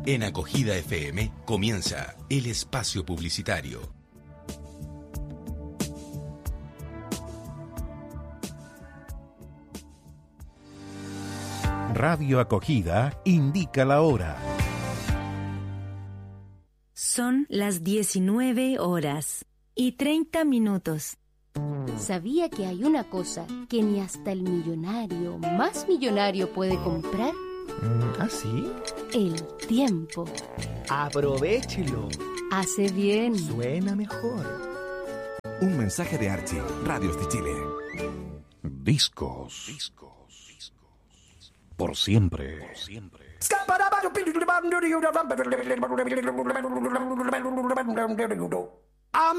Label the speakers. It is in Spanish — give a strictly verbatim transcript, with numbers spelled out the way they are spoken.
Speaker 1: En Acogida F M comienza el espacio publicitario.
Speaker 2: Radio Acogida indica la hora.
Speaker 3: Son las diecinueve horas y treinta minutos.
Speaker 4: ¿Sabía que hay una cosa que ni hasta el millonario más millonario puede comprar?
Speaker 5: ¿Ah, sí?
Speaker 4: El tiempo.
Speaker 5: ¡Aprovechelo!
Speaker 4: Hace bien.
Speaker 5: Suena mejor.
Speaker 6: Un mensaje de Archie, Radios de Chile.
Speaker 2: Discos. Discos. Por siempre. Por siempre.
Speaker 7: Por siempre.